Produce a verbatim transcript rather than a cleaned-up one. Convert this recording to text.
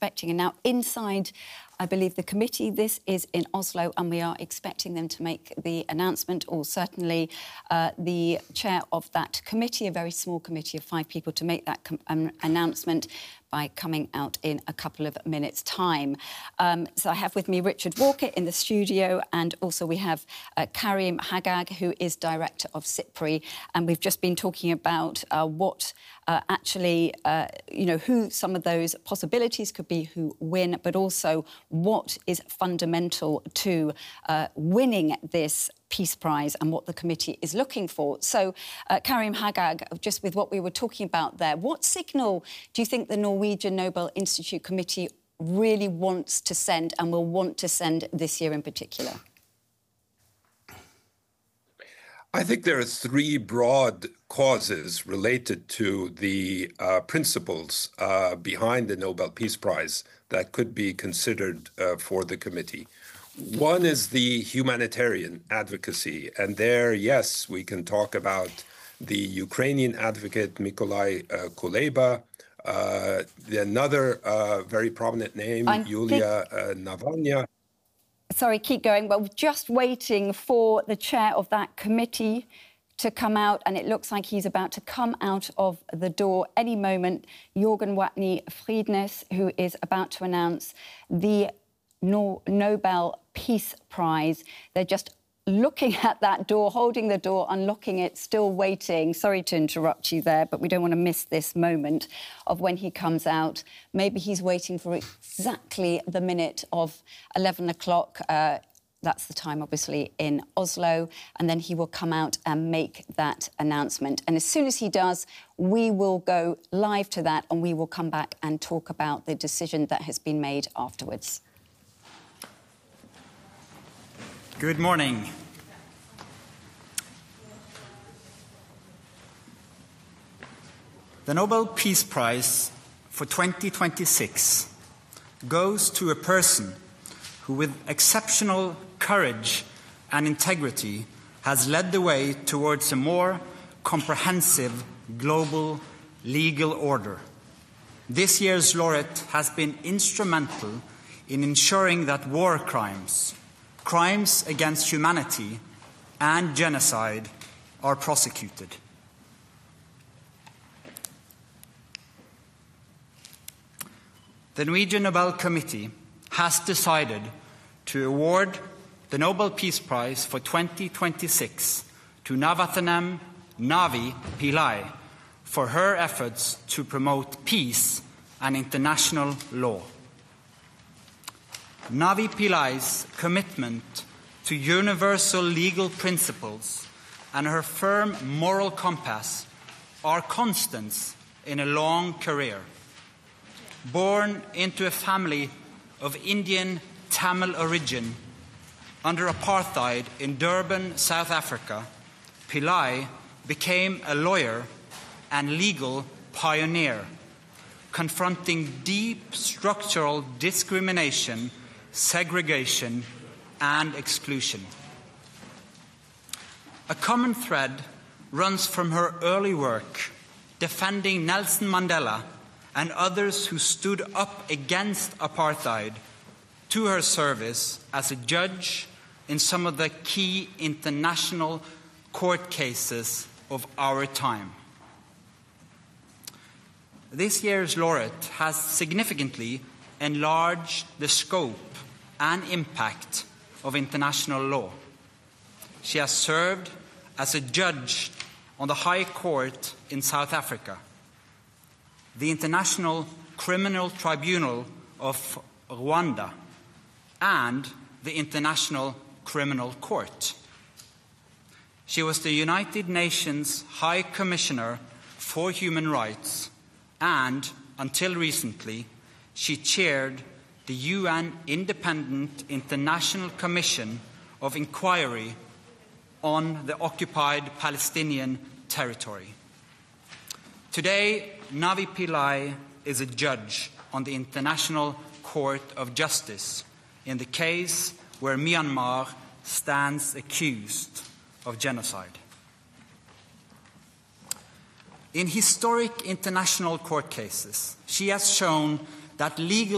expecting. And now inside, I believe, the committee, this is in Oslo, and we are expecting them to make the announcement, or certainly uh, the chair of that committee, a very small committee of five people, to make that um, announcement by coming out in a couple of minutes' time. Um, so I have with me Richard Walker in the studio, and also we have uh, Karim Haggag, who is director of SIPRI, and we've just been talking about uh, what uh, actually, uh, you know, who some of those possibilities could be who win, but also what is fundamental to uh, winning this Peace Prize and what the committee is looking for. So, uh, Karim Haggag, just with what we were talking about there, what signal do you think the Norwegian Nobel Institute Committee really wants to send and will want to send this year in particular? I think there are three broad causes related to the uh, principles uh, behind the Nobel Peace Prize that could be considered uh, for the committee. One is the humanitarian advocacy, and there, yes, we can talk about the Ukrainian advocate Mykolai uh, Kuleba, uh, another uh, very prominent name, I'm Yulia uh, Navalny. Sorry, keep going. Well, just waiting for the chair of that committee to come out, and it looks like he's about to come out of the door any moment. Jørgen Watne Friednes, who is about to announce the no Nobel Peace Prize. They're just looking at that door, holding the door, unlocking it, still waiting. Sorry to interrupt you there, but we don't want to miss this moment of when he comes out. Maybe he's waiting for exactly the minute of eleven o'clock. Uh, that's the time, obviously, in Oslo. And then he will come out and make that announcement. And as soon as he does, we will go live to that, and we will come back and talk about the decision that has been made afterwards. Good morning. The Nobel Peace Prize for twenty twenty-six goes to a person who, with exceptional courage and integrity, has led the way towards a more comprehensive global legal order. This year's laureate has been instrumental in ensuring that war crimes, crimes against humanity, and genocide are prosecuted. The Norwegian Nobel Committee has decided to award the Nobel Peace Prize for twenty twenty-six to Navaratnam Navi Pillai for her efforts to promote peace and international law. Navi Pillai's commitment to universal legal principles and her firm moral compass are constants in a long career. Born into a family of Indian Tamil origin under apartheid in Durban, South Africa, Pillai became a lawyer and legal pioneer, confronting deep structural discrimination, segregation, and exclusion. A common thread runs from her early work defending Nelson Mandela and others who stood up against apartheid to her service as a judge in some of the key international court cases of our time. This year's laureate has significantly enlarged the scope and impact of international law. She has served as a judge on the High Court in South Africa, the International Criminal Tribunal of Rwanda, and the International Criminal Court. She was the United Nations High Commissioner for Human Rights, and, until recently, she chaired the U N Independent International Commission of Inquiry on the occupied Palestinian territory. Today, Navi Pillai is a judge on the International Court of Justice in the case where Myanmar stands accused of genocide. In historic international court cases, she has shown that legal